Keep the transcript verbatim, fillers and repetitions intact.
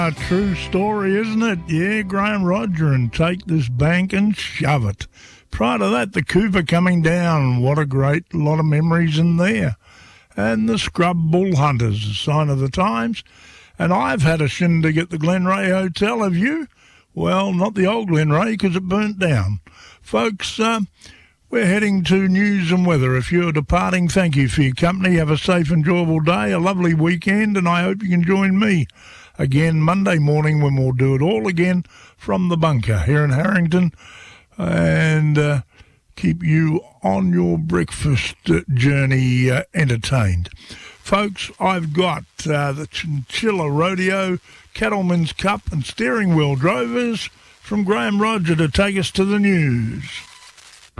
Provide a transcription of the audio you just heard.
A true story, isn't it? Yeah, Graham Roger and Take This Bank and Shove It. Prior to that, the Cooper coming down. What a great lot of memories in there. And the Scrub Bull Hunters, a sign of the times. And I've had a shindig at the Glenray Hotel, have you? Well, not the old Glenray, because it burnt down. Folks, uh, we're heading to news and weather. If you're departing, thank you for your company. Have a safe, enjoyable day, a lovely weekend, and I hope you can join me again Monday morning when we'll do it all again from the bunker here in Harrington and uh, keep you on your breakfast journey uh, entertained. Folks, I've got uh, the Chinchilla Rodeo, Cattleman's Cup and Steering Wheel Drovers from Graham Roger to take us to the news.